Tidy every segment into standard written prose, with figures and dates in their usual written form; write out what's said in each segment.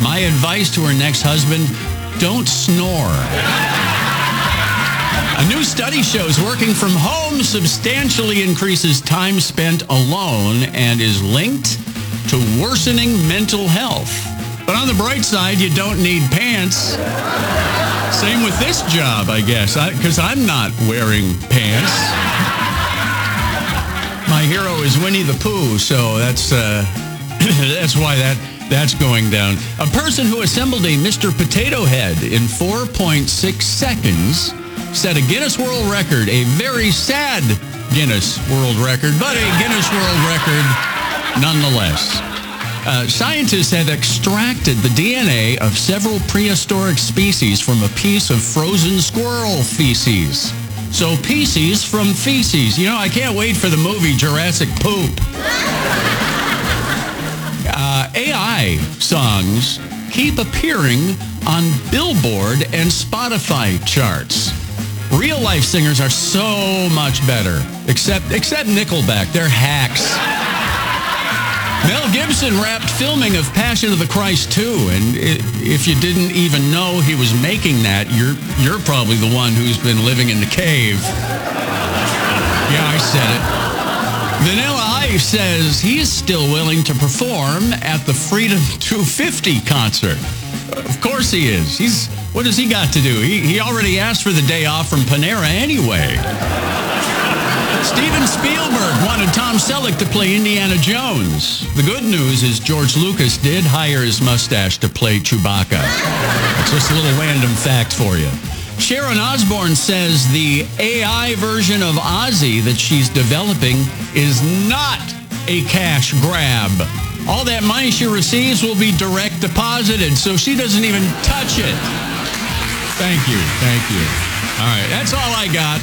My advice to her next husband, don't snore. A new study shows working from home substantially increases time spent alone and is linked to worsening mental health. But on the bright side, you don't need pants. Same with this job, I guess, because I'm not wearing pants. My hero is Winnie the Pooh, so that's why that's going down. A person who assembled a Mr. Potato Head in 4.6 seconds set a Guinness World Record, a very sad Guinness World Record, but a Guinness World Record nonetheless. Scientists have extracted the DNA of several prehistoric species from a piece of frozen squirrel feces. So feces from feces. You know, I can't wait for the movie Jurassic Poop. AI songs keep appearing on Billboard and Spotify charts. Real-life singers are so much better, except Nickelback. They're hacks. Mel Gibson wrapped filming of Passion of the Christ 2, and if you didn't even know he was making that, you're probably the one who's been living in the cave. Yeah, I said it. Vanilla Ice says he's still willing to perform at the Freedom 250 concert. Of course he is. What has he got to do? He already asked for the day off from Panera anyway. Steven Spielberg wanted Tom Selleck to play Indiana Jones. The good news is George Lucas did hire his mustache to play Chewbacca. That's just a little random fact for you. Sharon Osbourne says the AI version of Ozzy that she's developing is not a cash grab. All that money she receives will be direct deposited, so she doesn't even touch it. Thank you. All right, that's all I got.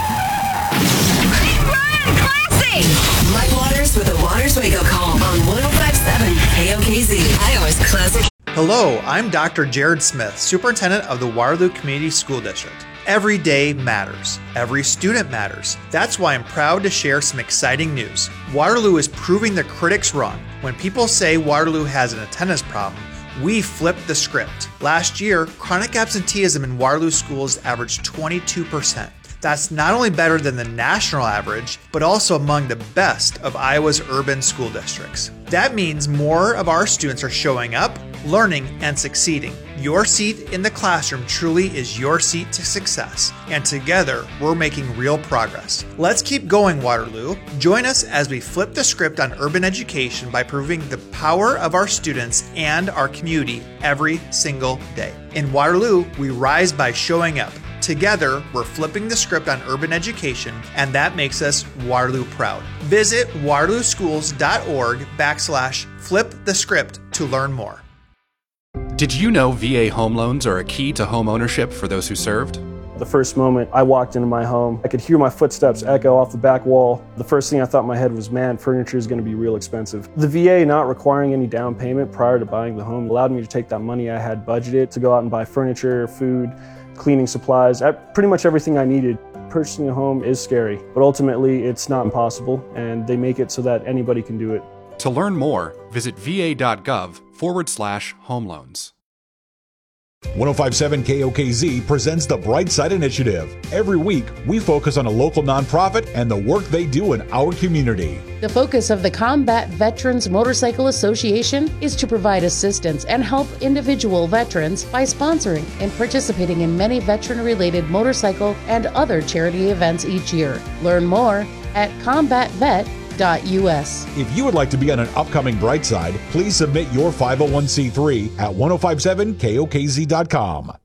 Classic! Mike Waters with the Waters Wake Up Call on 105.7 KOKZ, Iowa's Classic. Hello, I'm Dr. Jared Smith, Superintendent of the Waterloo Community School District. Every day matters. Every student matters. That's why I'm proud to share some exciting news. Waterloo is proving the critics wrong. When people say Waterloo has an attendance problem, we flipped the script. Last year, chronic absenteeism in Waterloo schools averaged 22%. That's not only better than the national average, but also among the best of Iowa's urban school districts. That means more of our students are showing up, learning, and succeeding. Your seat in the classroom truly is your seat to success, and together we're making real progress. Let's keep going, Waterloo. Join us as we flip the script on urban education by proving the power of our students and our community every single day. In Waterloo, we rise by showing up. Together, we're flipping the script on urban education, and that makes us Waterloo proud. Visit waterlooschools.org/flip-the-script to learn more. Did you know VA home loans are a key to home ownership for those who served? The first moment I walked into my home, I could hear my footsteps echo off the back wall. The first thing I thought in my head was, man, furniture is going to be real expensive. The VA not requiring any down payment prior to buying the home allowed me to take that money I had budgeted to go out and buy furniture, food, cleaning supplies, pretty much everything I needed. Purchasing a home is scary, but ultimately it's not impossible, and they make it so that anybody can do it. To learn more, visit va.gov/home loans. 105.7 KOKZ presents the Bright Side Initiative. Every week, we focus on a local nonprofit and the work they do in our community. The focus of the Combat Veterans Motorcycle Association is to provide assistance and help individual veterans by sponsoring and participating in many veteran-related motorcycle and other charity events each year. Learn more at combatvet.us. If you would like to be on an upcoming Bright Side, please submit your 501c3 at 1057kokz.com.